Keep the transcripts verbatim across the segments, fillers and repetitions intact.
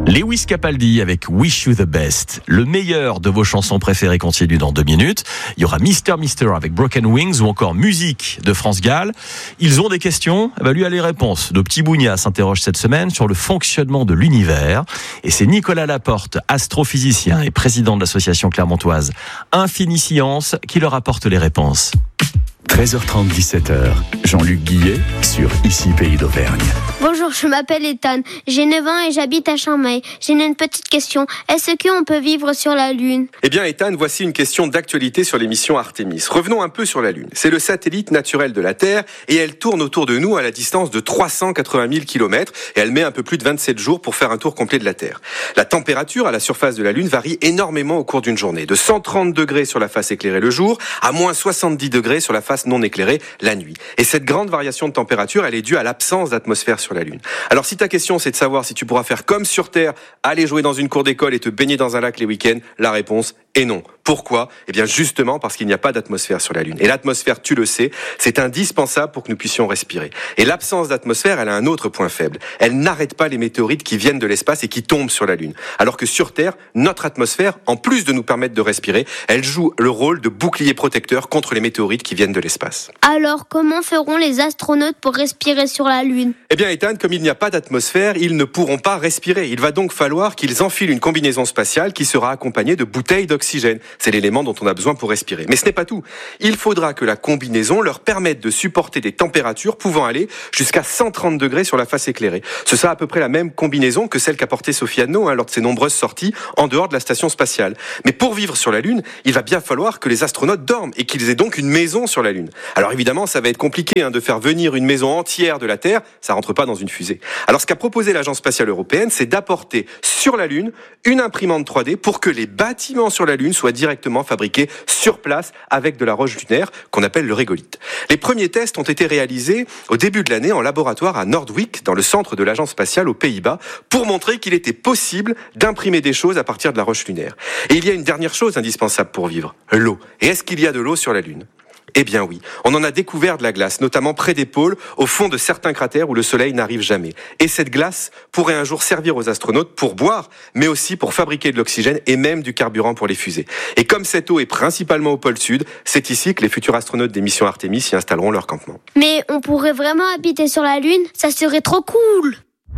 Lewis Capaldi avec Wish You the Best. Le meilleur de vos chansons préférées continue dans deux minutes. Il y aura Mister Mister avec Broken Wings ou encore Musique de France Gall. Ils ont des questions, eh ben lui a les réponses. Nos petits Bougnas s'interrogent cette semaine sur le fonctionnement de l'univers. Et c'est Nicolas Laporte, astrophysicien et président de l'association clermontoise Infini Science, qui leur apporte les réponses. treize heures trente, dix-sept heures. Jean-Luc Guillet sur Ici Pays d'Auvergne. Bonjour, je m'appelle Ethan. J'ai neuf ans et j'habite à Champmeil. J'ai une petite question. Est-ce qu'on peut vivre sur la Lune ? Eh bien, Ethan, voici une question d'actualité sur les missions Artemis. Revenons un peu sur la Lune. C'est le satellite naturel de la Terre et elle tourne autour de nous à la distance de trois cent quatre-vingt mille kilomètres et elle met un peu plus de vingt-sept jours pour faire un tour complet de la Terre. La température à la surface de la Lune varie énormément au cours d'une journée. De cent trente degrés sur la face éclairée le jour à moins soixante-dix degrés sur la face non éclairée la nuit. Et cette grande variation de température, elle est due à l'absence d'atmosphère sur la Lune. Alors si ta question c'est de savoir si tu pourras faire comme sur Terre, aller jouer dans une cour d'école et te baigner dans un lac les week-ends, la réponse est non. Pourquoi ? Eh bien justement parce qu'il n'y a pas d'atmosphère sur la Lune. Et l'atmosphère, tu le sais, c'est indispensable pour que nous puissions respirer. Et l'absence d'atmosphère, elle a un autre point faible. Elle n'arrête pas les météorites qui viennent de l'espace et qui tombent sur la Lune. Alors que sur Terre, notre atmosphère, en plus de nous permettre de respirer, elle joue le rôle de bouclier protecteur contre les météorites qui viennent de l'espace. Alors, comment feront les astronautes pour respirer sur la Lune ? Eh bien Ethan, comme il n'y a pas d'atmosphère, ils ne pourront pas respirer. Il va donc falloir qu'ils enfilent une combinaison spatiale qui sera accompagnée de bouteilles d'oxygène. C'est l'élément dont on a besoin pour respirer. Mais ce n'est pas tout. Il faudra que la combinaison leur permette de supporter des températures pouvant aller jusqu'à cent trente degrés sur la face éclairée. Ce sera à peu près la même combinaison que celle qu'a portée Sophie Anneau hein, lors de ses nombreuses sorties en dehors de la station spatiale. Mais pour vivre sur la Lune, il va bien falloir que les astronautes dorment et qu'ils aient donc une maison sur la Lune. Alors évidemment, ça va être compliqué hein, de faire venir une maison entière de la Terre. Ça rentre pas dans une fusée. Alors ce qu'a proposé l'Agence spatiale européenne, c'est d'apporter sur la Lune une imprimante trois D pour que les bâtiments sur la Lune soient directement fabriqués sur place avec de la roche lunaire qu'on appelle le régolithe. Les premiers tests ont été réalisés au début de l'année en laboratoire à Noordwijk, dans le centre de l'Agence spatiale aux Pays-Bas, pour montrer qu'il était possible d'imprimer des choses à partir de la roche lunaire. Et il y a une dernière chose indispensable pour vivre, l'eau. Et est-ce qu'il y a de l'eau sur la Lune ? Eh bien oui, on en a découvert de la glace, notamment près des pôles, au fond de certains cratères où le soleil n'arrive jamais. Et cette glace pourrait un jour servir aux astronautes pour boire, mais aussi pour fabriquer de l'oxygène et même du carburant pour les fusées. Et comme cette eau est principalement au pôle sud, c'est ici que les futurs astronautes des missions Artemis y installeront leur campement. Mais on pourrait vraiment habiter sur la Lune ? Ça serait trop cool !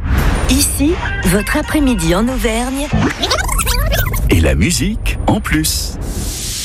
Ici, votre après-midi en Auvergne. Et la musique en plus.